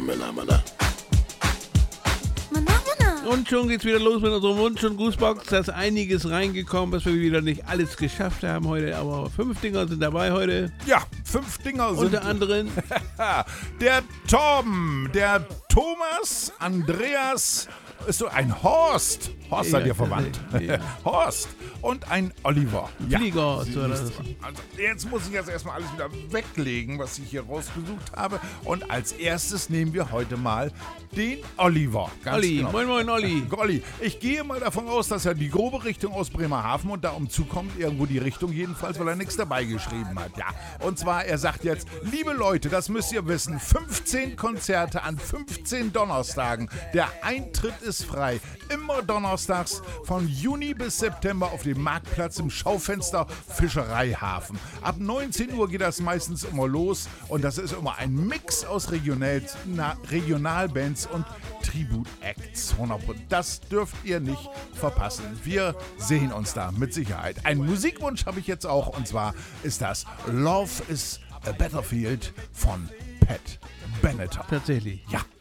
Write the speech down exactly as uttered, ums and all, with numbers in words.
Männer, Männer. Und schon geht's wieder los mit unserem Wunsch- und Grußbox. Da ist einiges reingekommen, was wir wieder nicht alles geschafft haben heute. Aber fünf Dinger sind dabei heute. Ja, fünf Dinger sind... Unter anderem der Torben, der Thomas, Andreas, ist so ein Horst. Horst seid Ja, ihr verwandt. ja. Horst und ein Oliver. Ja, Flieger. siehst So, du. das- Also jetzt muss ich jetzt erstmal alles wieder weglegen, was ich hier rausgesucht habe. Und als erstes nehmen wir heute mal den Oliver. Ganz Olli, genau. moin moin Olli. Olli, ich gehe mal davon aus, dass er die grobe Richtung aus Bremerhaven und da umzukommt, irgendwo die Richtung jedenfalls, weil er nichts dabei geschrieben hat. Ja, und zwar, er sagt jetzt, liebe Leute, das müsst ihr wissen, fünfzehn Konzerte an fünfzehn Donnerstagen. Der Eintritt ist frei. Immer donnerstags von Juni bis September auf dem Marktplatz im Schaufenster Fischereihafen. Ab neunzehn Uhr geht das meistens immer los und das ist immer ein Mix aus Regional, na, Regionalbands und Tribute-Acts. hundert Prozent. Das dürft ihr nicht verpassen. Wir sehen uns da mit Sicherheit. Einen Musikwunsch habe ich jetzt auch und zwar ist das Love is a Battlefield von Pat Benatar. Tatsächlich. Ja.